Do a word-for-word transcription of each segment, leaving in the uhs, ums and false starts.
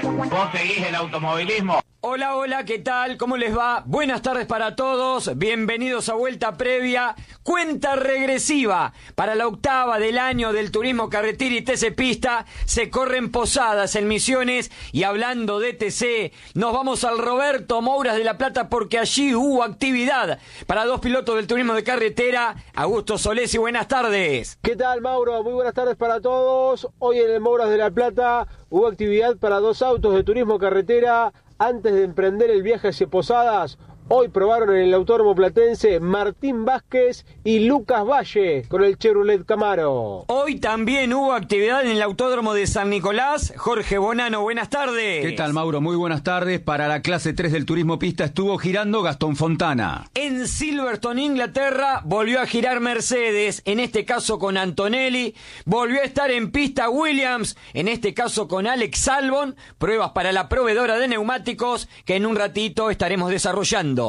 ¿Vos seguís el automovilismo? Hola, hola, ¿qué tal? ¿Cómo les va? Buenas tardes para todos, bienvenidos a Vuelta Previa, cuenta regresiva para la octava del año del turismo carretera y T C Pista. Se corren Posadas en Misiones y hablando de T C, nos vamos al Roberto Mouras de La Plata porque allí hubo actividad para dos pilotos del turismo de carretera. Augusto Solesi, buenas tardes. ¿Qué tal, Mauro? Muy buenas tardes para todos. Hoy en el Mouras de La Plata hubo actividad para dos autos de turismo carretera. Antes de emprender el viaje hacia Posadas, hoy probaron en el autódromo platense Martín Vázquez y Lucas Valle con el Chevrolet Camaro. Hoy también hubo actividad en el autódromo de San Nicolás. Jorge Bonano, buenas tardes. ¿Qué tal, Mauro? Muy buenas tardes. Para la clase tres del turismo pista estuvo girando Gastón Fontana. En Silverstone, Inglaterra, volvió a girar Mercedes, en este caso con Antonelli. Volvió a estar en pista Williams, en este caso con Alex Albon. Pruebas para la proveedora de neumáticos que en un ratito estaremos desarrollando.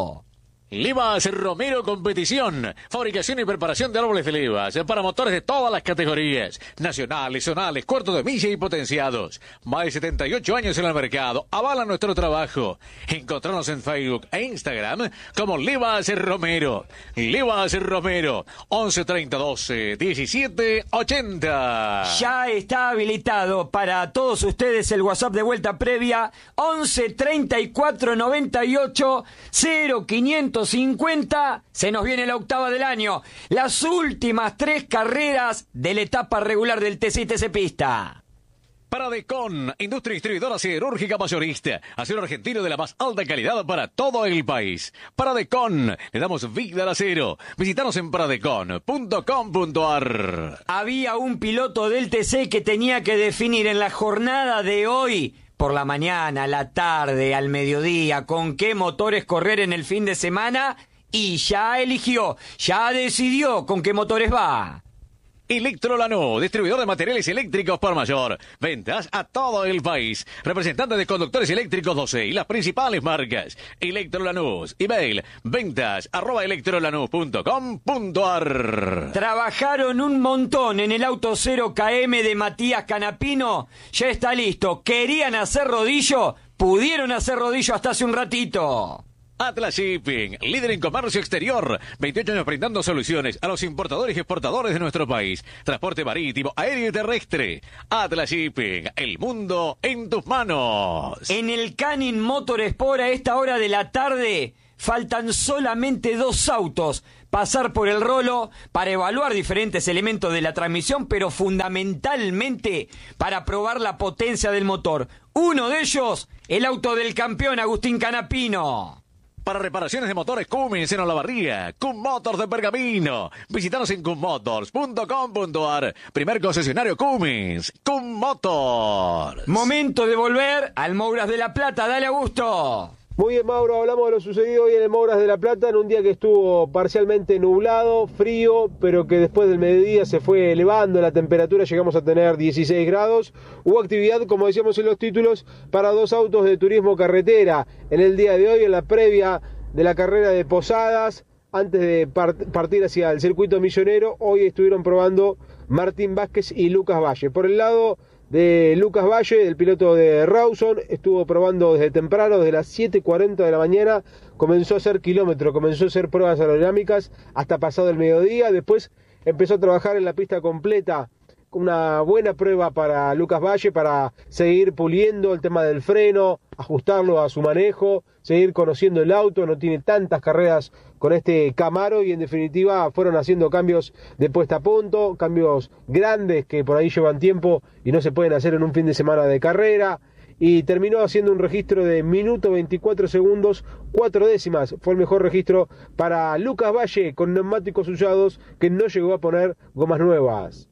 Livas Romero Competición, fabricación y preparación de árboles de levas para motores de todas las categorías, nacionales, zonales, cuartos de milla y potenciados. Más de setenta y ocho años en el mercado, avalan nuestro trabajo. Encontrarnos en Facebook e Instagram como Livas Romero. Livas Romero, once treinta doce diecisiete ochenta. Ya está habilitado para todos ustedes el WhatsApp de Vuelta Previa, once treinta y cuatro noventa y ocho cero quinientos cincuenta. Se nos viene la octava del año, las últimas tres carreras de la etapa regular del T C y T C Pista. Paradecon, industria distribuidora siderúrgica mayorista, acero argentino de la más alta calidad para todo el país. Paradecon, le damos vida al acero. Visítanos en paradecon punto com punto ar. Había un piloto del T C que tenía que definir en la jornada de hoy, por la mañana, la tarde, al mediodía, con qué motores correr en el fin de semana, y ya eligió, ya decidió con qué motores va. Electrolanús, distribuidor de materiales eléctricos por mayor. Ventas a todo el país. Representante de conductores eléctricos doce y las principales marcas. Electrolanús, email, ventas arroba electrolanús punto com punto ar. Trabajaron un montón en el auto cero K M de Matías Canapino. Ya está listo. Querían hacer rodillo, pudieron hacer rodillo hasta hace un ratito. Atlas Shipping, líder en comercio exterior, veintiocho años brindando soluciones a los importadores y exportadores de nuestro país. Transporte marítimo, aéreo y terrestre. Atlas Shipping, el mundo en tus manos. En el Canin Motorsport a esta hora de la tarde faltan solamente dos autos pasar por el rolo para evaluar diferentes elementos de la transmisión, pero fundamentalmente para probar la potencia del motor. Uno de ellos, el auto del campeón Agustín Canapino. Para reparaciones de motores Cummins en Olavarría, Cum Motors de Pergamino. Visítanos en cum motors punto com punto ar. Primer concesionario Cummins, Cum Motors. Momento de volver al Mouras de La Plata. Dale, Augusto. Muy bien, Mauro, hablamos de lo sucedido hoy en el Mouras de La Plata, en un día que estuvo parcialmente nublado, frío, pero que después del mediodía se fue elevando la temperatura, llegamos a tener dieciséis grados. Hubo actividad, como decíamos en los títulos, para dos autos de turismo carretera en el día de hoy, en la previa de la carrera de Posadas, antes de part- partir hacia el circuito millonero. Hoy estuvieron probando Martín Vázquez y Lucas Valle. Por el lado de Lucas Valle, del piloto de Rawson, estuvo probando desde temprano, desde las siete cuarenta de la mañana, comenzó a hacer kilómetro, comenzó a hacer pruebas aerodinámicas hasta pasado el mediodía, después empezó a trabajar en la pista completa, una buena prueba para Lucas Valle para seguir puliendo el tema del freno, ajustarlo a su manejo, seguir conociendo el auto, no tiene tantas carreras con este Camaro y en definitiva fueron haciendo cambios de puesta a punto, cambios grandes que por ahí llevan tiempo y no se pueden hacer en un fin de semana de carrera, y terminó haciendo un registro de minuto veinticuatro segundos, cuatro décimas, fue el mejor registro para Lucas Valle con neumáticos usados que no llegó a poner gomas nuevas.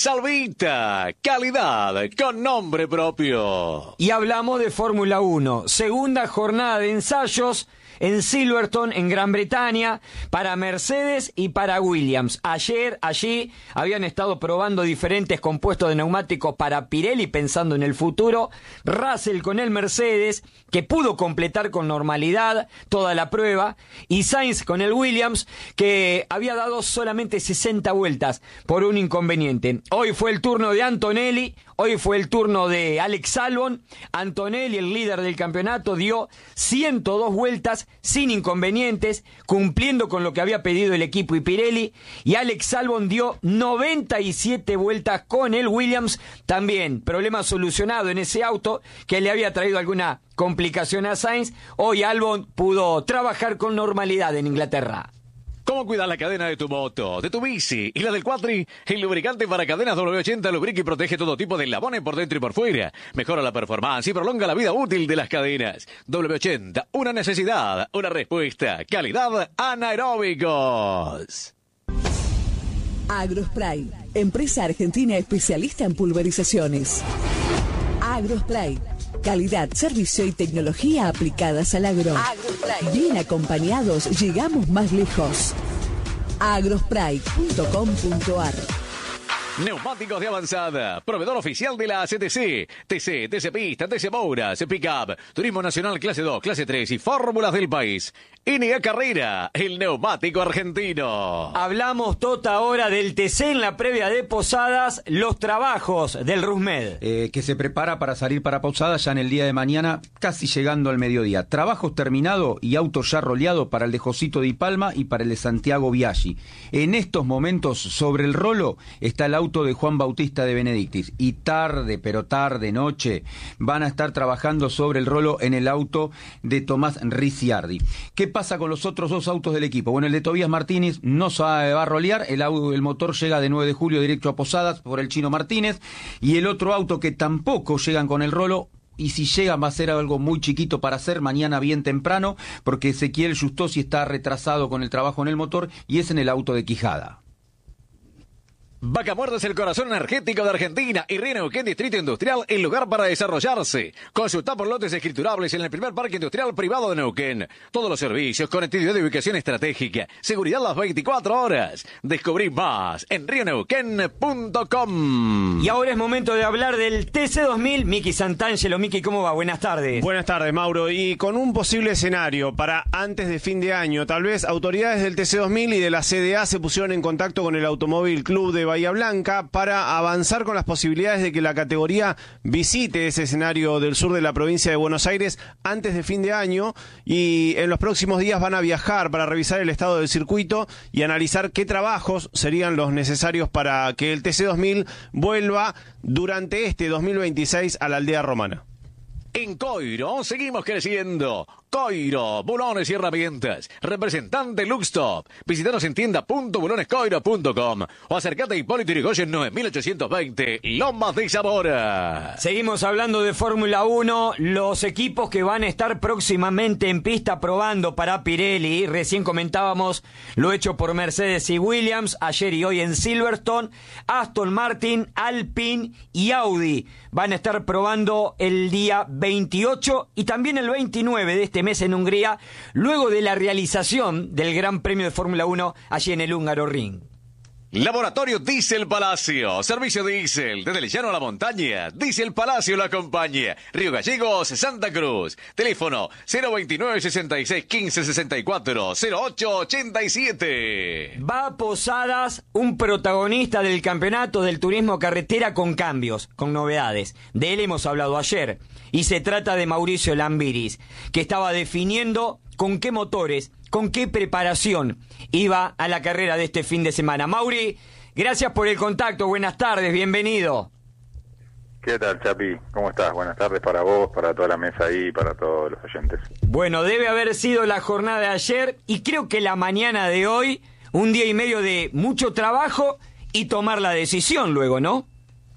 Salvita, calidad con nombre propio. Y hablamos de Fórmula uno, segunda jornada de ensayos en Silverstone, en Gran Bretaña, para Mercedes y para Williams. Ayer allí habían estado probando diferentes compuestos de neumáticos para Pirelli, pensando en el futuro. Russell con el Mercedes, que pudo completar con normalidad toda la prueba, y Sainz con el Williams, que había dado solamente sesenta vueltas por un inconveniente. Hoy fue el turno de Antonelli, hoy fue el turno de Alex Albon. Antonelli, el líder del campeonato, dio ciento dos vueltas sin inconvenientes, cumpliendo con lo que había pedido el equipo y Pirelli, y Alex Albon dio noventa y siete vueltas con el Williams, también problema solucionado en ese auto que le había traído alguna complicación a Sainz. Hoy Albon pudo trabajar con normalidad en Inglaterra. ¿Cómo cuidar la cadena de tu moto, de tu bici y la del cuatri? El lubricante para cadenas doble ochenta lubrica y protege todo tipo de eslabones por dentro y por fuera. Mejora la performance y prolonga la vida útil de las cadenas. doble ochenta, una necesidad, una respuesta. Calidad anaeróbicos. Agrospray, empresa argentina especialista en pulverizaciones. Agrospray, calidad, servicio y tecnología aplicadas al agro. Agrospray. Bien acompañados, llegamos más lejos. agrospray punto com punto ar. Neumáticos de avanzada, proveedor oficial de la C T C, T C, T C Pista, T C Mouras, Pickup, Turismo Nacional Clase dos, Clase tres y Fórmulas del país. N A Carrera, el neumático argentino. Hablamos toda ahora del T C en la previa de Posadas, los trabajos del Rusmed. Eh, que se prepara para salir para Posadas ya en el día de mañana, casi llegando al mediodía. Trabajos terminado y auto ya roleado para el de Josito Di Palma y para el de Santiago Biaggi. En estos momentos, sobre el rolo, está el auto de Juan Bautista de Benedictis, y tarde, pero tarde, noche, van a estar trabajando sobre el rolo en el auto de Tomás Ricciardi. ¿Qué pasa con los otros dos autos del equipo? Bueno, el de Tobías Martínez no se va a rolear, el, el motor llega de nueve de julio directo a Posadas por el Chino Martínez, y el otro auto que tampoco llegan con el rolo, y si llegan va a ser algo muy chiquito para hacer mañana bien temprano, porque Ezequiel Justosi está retrasado con el trabajo en el motor, y es en el auto de Quijada. Vaca Muerta es el corazón energético de Argentina y Río Neuquén Distrito Industrial, el lugar para desarrollarse. Consulta por lotes escriturables en el primer parque industrial privado de Neuquén. Todos los servicios, conectividad de ubicación estratégica, seguridad las veinticuatro horas. Descubrí más en río neuquén punto com. Y ahora es momento de hablar del T C dos mil. Miki Santangelo. Miki, ¿cómo va? Buenas tardes. Buenas tardes, Mauro. Y con un posible escenario para antes de fin de año, tal vez autoridades del T C dos mil y de la C D A se pusieron en contacto con el Automóvil Club de Bahía Blanca para avanzar con las posibilidades de que la categoría visite ese escenario del sur de la provincia de Buenos Aires antes de fin de año, y en los próximos días van a viajar para revisar el estado del circuito y analizar qué trabajos serían los necesarios para que el T C dos mil vuelva durante este dos mil veintiséis a la aldea romana. En Coiro seguimos creciendo. Coiro, bulones y herramientas. Representante Luxtop. Visítanos en tienda punto bulones coiro punto com o acercate a Hipólito Yrigoyen nueve mil ochocientos veinte, Lomas de Zamora. Seguimos hablando de Fórmula uno, los equipos que van a estar próximamente en pista probando para Pirelli. Recién comentábamos lo hecho por Mercedes y Williams, ayer y hoy en Silverstone. Aston Martin, Alpine y Audi van a estar probando el día veintiocho y también el veintinueve de este mes en Hungría, luego de la realización del Gran Premio de Fórmula uno allí en el Húngaro Ring. Laboratorio Diesel Palacio, servicio diésel, desde el llano a la montaña, Diesel Palacio lo acompaña, Río Gallegos, Santa Cruz, teléfono cero veintinueve, sesenta y seis, quince, sesenta y cuatro, cero ocho ochenta y siete. Va a Posadas un protagonista del campeonato del turismo carretera con cambios, con novedades. De él hemos hablado ayer, y se trata de Mauricio Lambiris, que estaba definiendo con qué motores, con qué preparación iba a la carrera de este fin de semana. Mauri, gracias por el contacto, buenas tardes, bienvenido. ¿Qué tal, Chapi? ¿Cómo estás? Buenas tardes para vos, para toda la mesa ahí, para todos los oyentes. Bueno, debe haber sido la jornada de ayer y creo que la mañana de hoy, un día y medio de mucho trabajo y tomar la decisión luego, ¿no?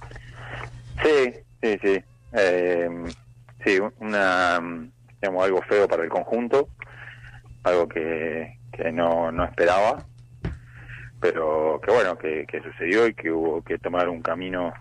Sí, sí, sí. Eh, sí, una, digamos, algo feo para el conjunto, algo que, que no, no esperaba, pero que bueno, que, que sucedió y que hubo que tomar un camino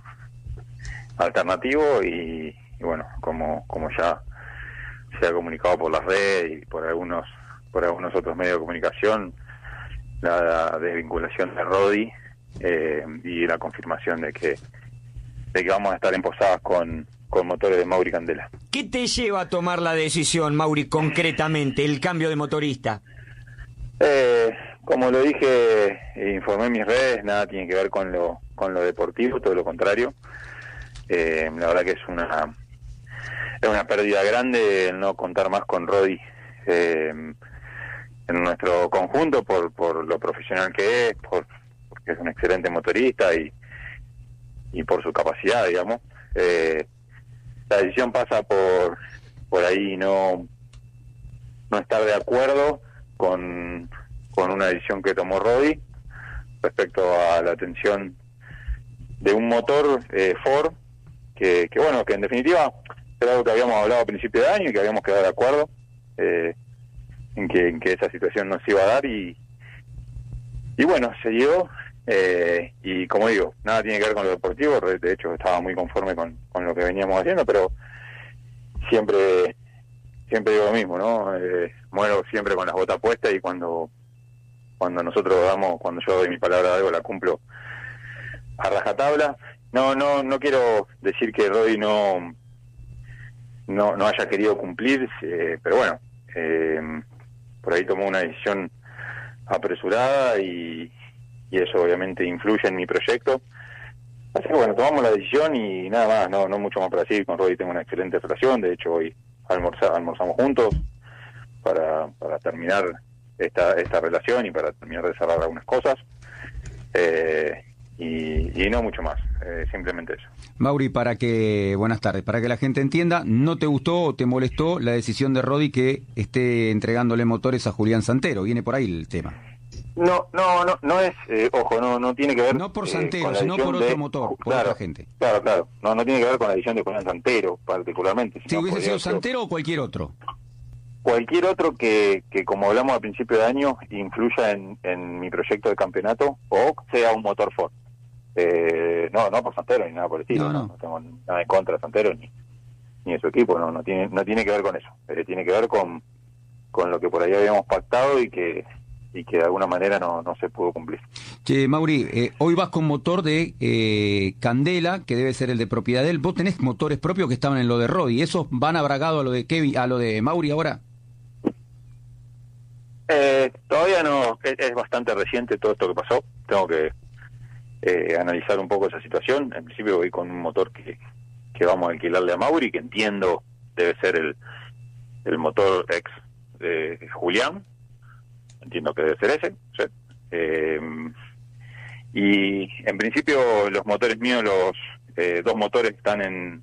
alternativo y, y bueno, como, como ya se ha comunicado por las redes y por algunos por algunos otros medios de comunicación la desvinculación de Rodi eh, y la confirmación de que de que vamos a estar en Posadas con, con motores de Mauri Candela. ¿Qué te lleva a tomar la decisión, Mauri, concretamente, el cambio de motorista? Eh, como lo dije, informé en mis redes, nada tiene que ver con lo con lo deportivo, todo lo contrario. Eh, la verdad que es una es una pérdida grande el no contar más con Rodi eh, en nuestro conjunto por por lo profesional que es, por porque es un excelente motorista y y por su capacidad, digamos. Eh, la decisión pasa por por ahí no no estar de acuerdo con con una decisión que tomó Rodi respecto a la atención de un motor eh, Ford que, que bueno, que en definitiva era algo que habíamos hablado a principio de año y que habíamos quedado de acuerdo eh, en que en que esa situación no se iba a dar y y bueno, se dio. Eh, y como digo, nada tiene que ver con lo deportivo, de hecho estaba muy conforme con, con lo que veníamos haciendo, pero siempre siempre digo lo mismo, ¿no? Eh, muero siempre con las botas puestas y cuando cuando nosotros damos, cuando yo doy mi palabra de algo la cumplo a rajatabla. No no no quiero decir que Rodi no no no haya querido cumplir, eh, pero bueno, eh, por ahí tomó una decisión apresurada y y eso obviamente influye en mi proyecto. Así que bueno, tomamos la decisión y nada más, no no mucho más para decir. Con Rodi tengo una excelente relación, de hecho hoy almorza, almorzamos juntos para para terminar esta esta relación y para terminar de cerrar algunas cosas. Eh, y, y no mucho más, eh, simplemente eso. Mauri, para que, buenas tardes, para que la gente entienda, ¿no te gustó o te molestó la decisión de Rodi que esté entregándole motores a Julián Santero? Viene por ahí el tema. No, no, no, no es, eh, ojo, no no tiene que ver... No por Santero, eh, sino por otro de, motor, por claro, otra gente. Claro, claro, no no tiene que ver con la decisión de Julián Santero, particularmente. Si hubiese sido ser Santero o cualquier otro. Cualquier otro que, que, como hablamos al principio de año, influya en, en mi proyecto de campeonato o sea un motor Ford. Eh, no, no por Santero ni nada por el estilo, no, no, no. no tengo nada en contra de Santero ni, ni de su equipo, no no tiene no tiene que ver con eso, eh, tiene que ver con, con lo que por ahí habíamos pactado y que y que de alguna manera no, no se pudo cumplir. Che, Mauri, eh, hoy vas con motor de eh, Candela, que debe ser el de propiedad de él. ¿Vos tenés motores propios que estaban en lo de Rodi? ¿Esos van abragados a lo de Kevin, a lo de Mauri ahora? Eh, todavía no, es, es bastante reciente todo esto que pasó, tengo que eh, analizar un poco esa situación. En principio voy con un motor que, que vamos a alquilarle a Mauri, que entiendo debe ser el, el motor ex de Julián, entiendo que debe ser ese, ¿sí? Eh, y en principio los motores míos, los eh, dos motores están en,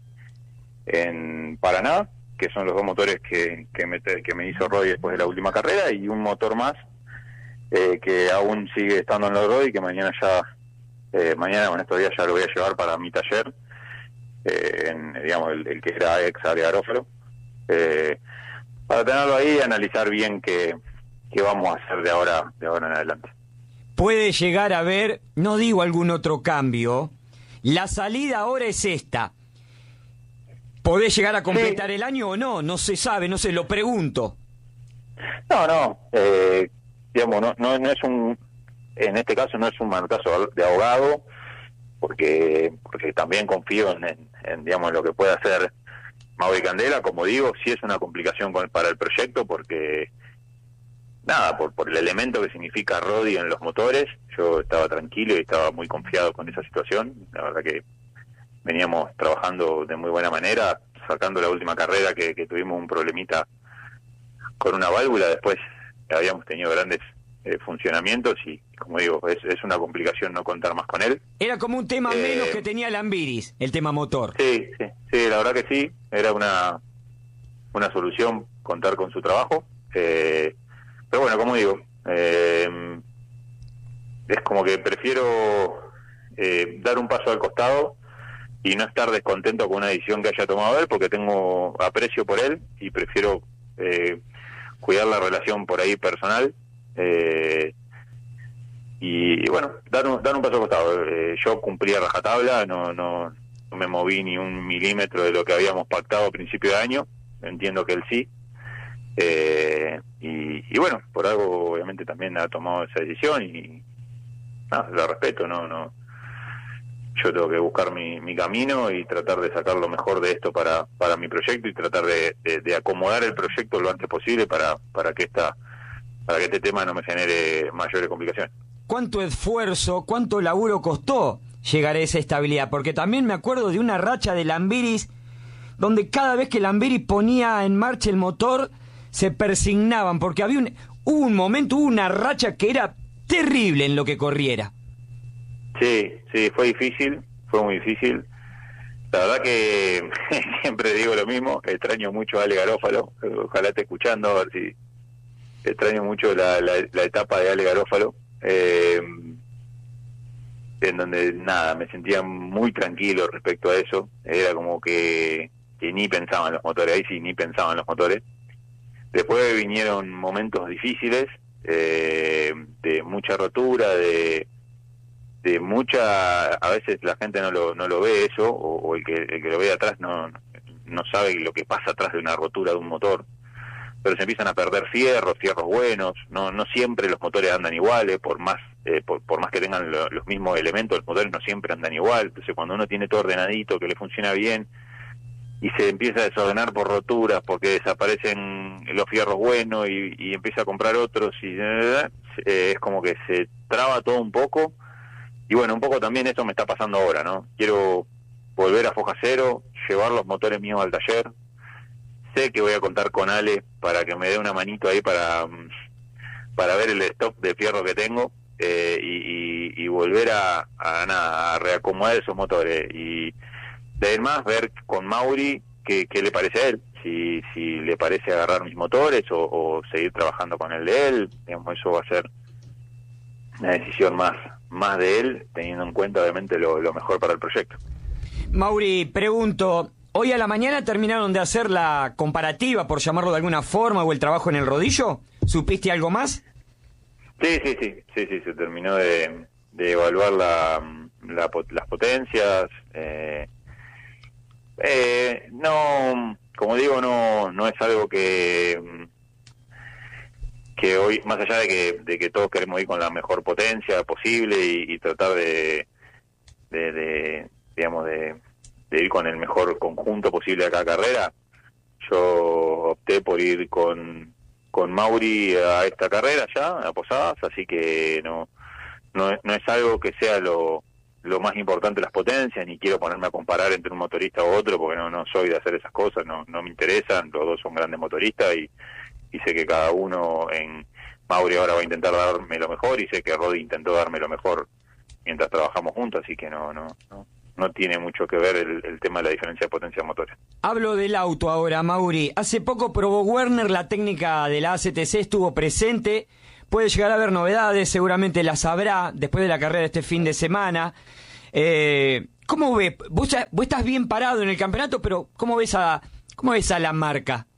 en Paraná, que son los dos motores que, que, me, que me hizo Rodi después de la última carrera, y un motor más eh, que aún sigue estando en la Rodi, que mañana ya, eh, mañana en estos días ya lo voy a llevar para mi taller, eh, en, digamos, el, el que era ex área aerófalo, eh, para tenerlo ahí y analizar bien qué, qué vamos a hacer de ahora, de ahora en adelante. Puede llegar a haber, no digo algún otro cambio, la salida ahora es esta. ¿Podés llegar a completar sí. el año o no? No se sabe, no se lo pregunto. No, no, eh, digamos, no, no, no es un, en este caso no es un manotazo de ahogado, porque porque también confío en, en, en digamos, lo que puede hacer Mauri Candela. Como digo, sí es una complicación con, para el proyecto, porque nada, por, por el elemento que significa Rodi en los motores, yo estaba tranquilo y estaba muy confiado con esa situación. La verdad que veníamos trabajando de muy buena manera, sacando la última carrera que, que tuvimos un problemita con una válvula, después habíamos tenido grandes eh, funcionamientos y, como digo, es, es una complicación no contar más con él. Era como un tema eh, menos que tenía Lambiris, el tema motor. Sí, sí, sí, la verdad que sí, era una, una solución contar con su trabajo, eh, pero bueno, como digo, eh, es como que prefiero eh, dar un paso al costado y no estar descontento con una decisión que haya tomado él, porque tengo aprecio por él y prefiero eh, cuidar la relación por ahí personal, eh, y, y bueno, dar un, dar un paso al costado. Eh, yo cumplí a rajatabla, no, no, no me moví ni un milímetro de lo que habíamos pactado a principio de año, entiendo que él sí, Eh, y, y bueno, por algo obviamente también ha tomado esa decisión y nada, lo respeto, no, no. Yo tengo que buscar mi, mi camino y tratar de sacar lo mejor de esto para, para mi proyecto y tratar de, de, de acomodar el proyecto lo antes posible para, para que esta, para que este tema no me genere mayores complicaciones. ¿Cuánto esfuerzo, cuánto laburo costó llegar a esa estabilidad? Porque también me acuerdo de una racha de Lambiris donde cada vez que Lambiris ponía en marcha el motor se persignaban, porque había un, hubo un momento, hubo una racha que era terrible en lo que corriera. Sí, sí, fue difícil, fue muy difícil. La verdad que siempre digo lo mismo, extraño mucho a Ale Garófalo, ojalá esté escuchando, a ver si extraño mucho la, la, la etapa de Ale Garófalo, eh, en donde nada, me sentía muy tranquilo respecto a eso, era como que, que ni pensaba en los motores, ahí sí ni pensaba en los motores. Después vinieron momentos difíciles, eh, de mucha rotura, de de mucha, a veces la gente no lo no lo ve eso, o, o el que el que lo ve atrás no no sabe lo que pasa atrás de una rotura de un motor, pero se empiezan a perder fierros, fierros buenos, no no siempre los motores andan iguales, por más eh, por, por más que tengan lo, los mismos elementos, los motores no siempre andan igual, entonces cuando uno tiene todo ordenadito, que le funciona bien, y se empieza a desordenar por roturas, porque desaparecen los fierros buenos y, y empieza a comprar otros, y eh, es como que se traba todo un poco. Y bueno, un poco también esto me está pasando ahora, ¿no? Quiero volver a foja cero, llevar los motores míos al taller. Sé que voy a contar con Ale para que me dé una manito ahí para, para ver el stock de fierro que tengo, eh, y, y, y volver a, a, nada, a reacomodar esos motores. Y de ahí más, ver con Mauri qué, qué le parece a él. Si, si le parece agarrar mis motores o, o seguir trabajando con el de él. Digamos, eso va a ser una decisión más más de él, teniendo en cuenta obviamente lo, lo mejor para el proyecto. Mauri, pregunto, ¿hoy a la mañana terminaron de hacer la comparativa, por llamarlo de alguna forma, o el trabajo en el rodillo? ¿Supiste algo más? Sí, sí, sí, sí, sí, se terminó de, de evaluar la, la, las potencias. Eh, eh, no, como digo, no, no es algo que... que hoy, más allá de que de que todos queremos ir con la mejor potencia posible y, y tratar de, de, de digamos de, de ir con el mejor conjunto posible a cada carrera, yo opté por ir con con Mauri a esta carrera ya, a Posadas, así que no no, no es algo que sea lo lo más importante las potencias, ni quiero ponerme a comparar entre un motorista u otro, porque no no soy de hacer esas cosas, no no me interesan, los dos son grandes motoristas y y sé que cada uno en Mauri ahora va a intentar darme lo mejor y sé que Rodi intentó darme lo mejor mientras trabajamos juntos, así que no no no, no tiene mucho que ver el, el tema de la diferencia de potencia de motores. Hablo del auto ahora, Mauri. Hace poco probó Werner, la técnica de la A C T C estuvo presente, puede llegar a haber novedades, seguramente las habrá después de la carrera de este fin de semana. Eh, ¿Cómo ves? Vos, vos estás bien parado en el campeonato, pero ¿cómo ves a, cómo ves a la marca?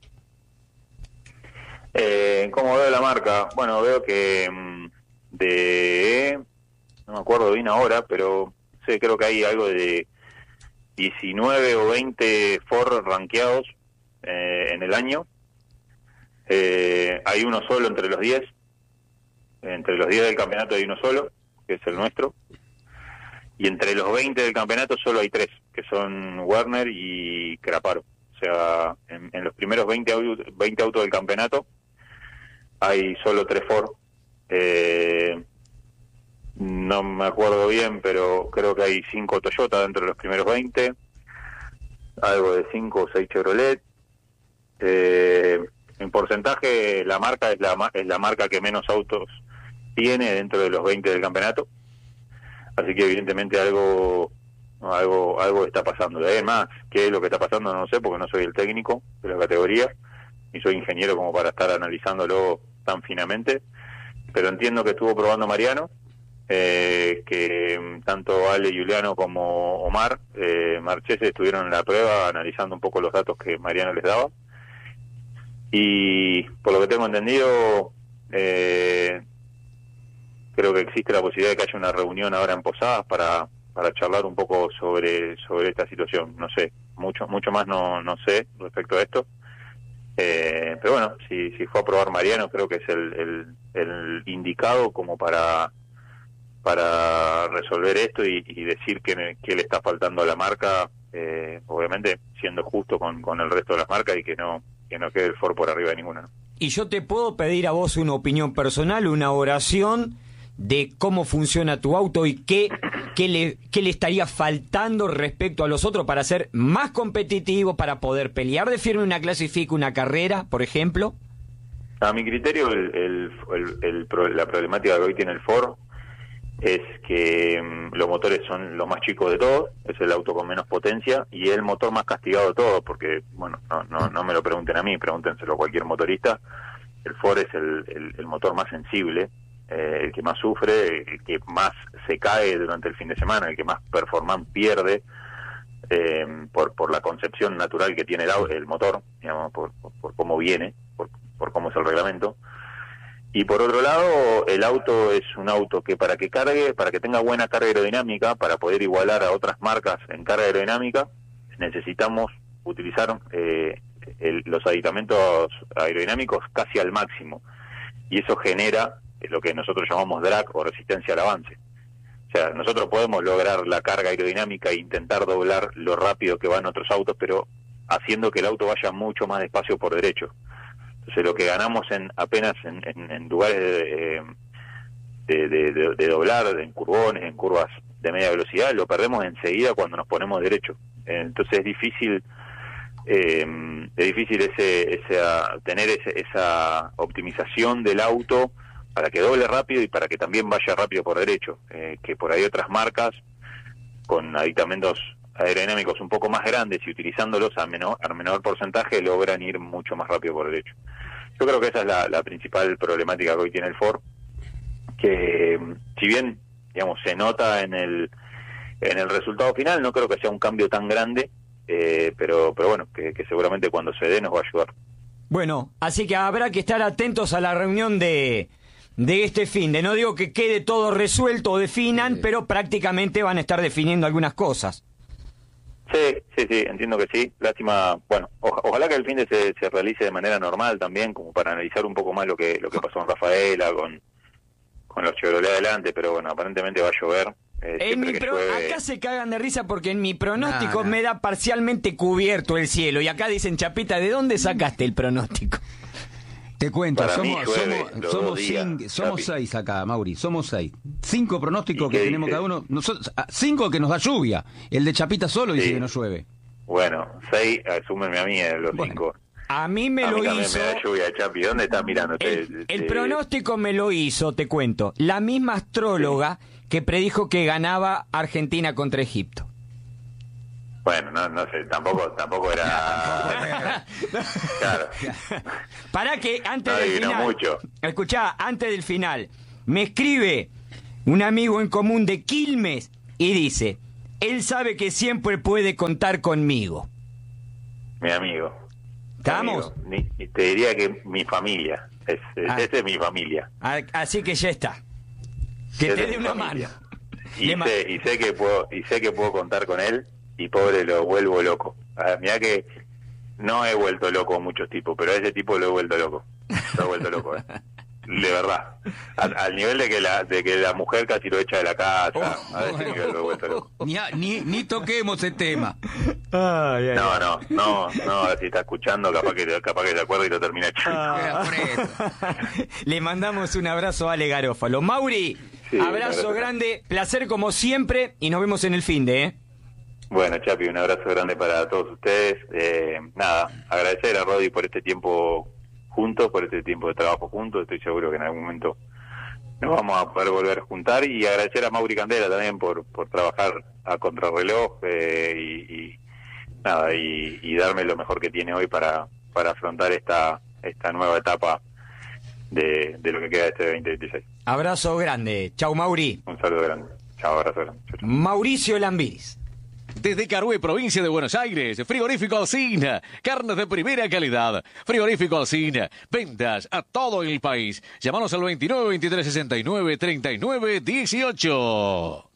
Eh, ¿Cómo veo la marca? Bueno, veo que de... no me acuerdo bien ahora, pero sé, creo que hay algo de diecinueve o veinte Ford rankeados eh, en el año. Eh, hay uno solo entre los diez. Entre los diez del campeonato hay uno solo, que es el nuestro. Y entre los veinte del campeonato solo hay tres, que son Werner y Craparo. O sea, en, en los primeros veinte, veinte autos del campeonato hay solo tres Ford. Eh, no me acuerdo bien, pero creo que hay cinco Toyota dentro de los primeros veinte. Algo de cinco o seis Chevrolet. Eh, en porcentaje, la marca es la, es la marca que menos autos tiene dentro de los veinte del campeonato. Así que evidentemente algo... algo algo está pasando. Además, qué es lo que está pasando no sé, porque no soy el técnico de la categoría ni soy ingeniero como para estar analizándolo tan finamente, pero entiendo que estuvo probando Mariano, eh, que tanto Ale Juliano como Omar eh, Marchese estuvieron en la prueba analizando un poco los datos que Mariano les daba, y por lo que tengo entendido eh, creo que existe la posibilidad de que haya una reunión ahora en Posadas para para charlar un poco sobre sobre esta situación. No sé, mucho mucho más no no sé respecto a esto. Eh, pero bueno, si, si fue a probar Mariano, creo que es el, el, el indicado como para para resolver esto y, y decir que, que le está faltando a la marca, eh, obviamente siendo justo con, con el resto de las marcas y que no que no quede el Ford por arriba de ninguna, ¿no? Y yo te puedo pedir a vos una opinión personal, una oración de cómo funciona tu auto y qué, qué, le, qué le estaría faltando respecto a los otros para ser más competitivo, para poder pelear de firme una clasifica, una carrera, por ejemplo. A mi criterio, el, el, el, el, la problemática que hoy tiene el Ford es que um, los motores son los más chicos de todos, es el auto con menos potencia y el motor más castigado de todos, porque, bueno, no, no, no me lo pregunten a mí, pregúntenselo a cualquier motorista. El Ford es el, el, el motor más sensible, eh, el que más sufre, el que más se cae durante el fin de semana, el que más performance pierde, eh, por, por la concepción natural que tiene el, el motor, digamos, por, por, por cómo viene, por, por cómo es el reglamento. Y por otro lado, el auto es un auto que para que cargue, para que tenga buena carga aerodinámica, para poder igualar a otras marcas en carga aerodinámica, necesitamos utilizar eh, el, los aditamentos aerodinámicos casi al máximo. Y eso genera lo que nosotros llamamos drag o resistencia al avance. O sea, nosotros podemos lograr la carga aerodinámica e intentar doblar lo rápido que van otros autos, pero haciendo que el auto vaya mucho más despacio por derecho. Entonces lo que ganamos en apenas en, en, en lugares de, de, de, de, de doblar, en curvones, en curvas de media velocidad, lo perdemos enseguida cuando nos ponemos derecho. Entonces es difícil eh, es difícil ese, ese tener ese, esa optimización del auto para que doble rápido y para que también vaya rápido por derecho, eh, que por ahí otras marcas con aditamentos aerodinámicos un poco más grandes y utilizándolos a menor, a menor porcentaje logran ir mucho más rápido por derecho. Yo creo que esa es la, la principal problemática que hoy tiene el Ford, que si bien, digamos, se nota en el en el resultado final, no creo que sea un cambio tan grande, eh, pero pero bueno, que, que seguramente cuando se dé nos va a ayudar. Bueno, así que habrá que estar atentos a la reunión de de este fin de, no digo que quede todo resuelto o definan, sí, pero prácticamente van a estar definiendo algunas cosas. Sí, sí, sí, entiendo que sí. Lástima, bueno, o, ojalá que el fin de se, se realice de manera normal también, como para analizar un poco más lo que lo que pasó con Rafaela, con, con los Chevrolet adelante, pero bueno, aparentemente va a llover. Eh, en mi que pro... llueve... Acá se cagan de risa porque en mi pronóstico nah, nah. me da parcialmente cubierto el cielo. Y acá dicen, Chapita, ¿de dónde sacaste el pronóstico? Te cuento, Para somos, mí llueve somos, los somos, dos días, cin- somos Chapi. seis acá, Mauri, somos seis. Cinco pronósticos ¿Y que qué tenemos dice? cada uno. Nosotros, ah, cinco que nos da lluvia. El de Chapita solo dice Sí. que no llueve. Bueno, seis, asúmenme a mí eh, los Bueno. cinco. A mí me a lo mí también hizo... me da lluvia, Chapi. ¿Dónde estás mirando? El, Te- el te- pronóstico me lo hizo, te cuento, la misma astróloga que predijo que ganaba Argentina contra Egipto. Bueno, no, no sé, tampoco, tampoco era... Claro. Para que antes No del adivinó final, mucho. escuchá, antes del final, me escribe un amigo en común de Quilmes y dice, él sabe que siempre puede contar conmigo. Mi amigo. ¿Estamos? Amigo. Ni- te diría que mi familia. Es, es- Ah. Esa es mi familia. A- Así que ya está. Que Esa te es dé mi una familia. mano. Y Le ma- sé, y sé que puedo, y sé que puedo contar con él, y pobre lo vuelvo loco. Ah, mirá que no he vuelto loco a muchos tipos, pero a ese tipo lo he vuelto loco. Lo he vuelto loco, eh. De verdad. Al, al nivel de que la de que la mujer casi lo echa de la casa. Oh, a ese nivel lo he vuelto loco. Ni, a- ni, ni toquemos el tema. Ay, ay, No, ay. no, no, no, ahora si está escuchando, capaz que capaz que se acuerda y lo termina echando. Ah. Por eso. Le mandamos un abrazo a Ale Garófalo. Mauri, Sí, abrazo abrazo. grande, placer como siempre y nos vemos en el fin de, ¿eh? Bueno, Chapi, un abrazo grande para todos ustedes. Eh, nada, agradecer a Rodi por este tiempo juntos, por este tiempo de trabajo juntos. Estoy seguro que en algún momento nos vamos a poder volver a juntar. Y agradecer a Mauri Candela también por, por trabajar a contrarreloj eh, y, y nada y, y darme lo mejor que tiene hoy para, para afrontar esta, esta nueva etapa de, de lo que queda de este veinte veintiséis. Abrazo grande. Chau, Mauri. Un saludo grande. Chao, abrazo grande. Chau, chau. Mauricio Lambiris. Desde Carué, provincia de Buenos Aires, Frigorífico Alsina, carnes de primera calidad. Frigorífico Alsina, ventas a todo el país. Llámanos al veintinueve, veintitrés, sesenta y nueve, treinta y nueve, dieciocho.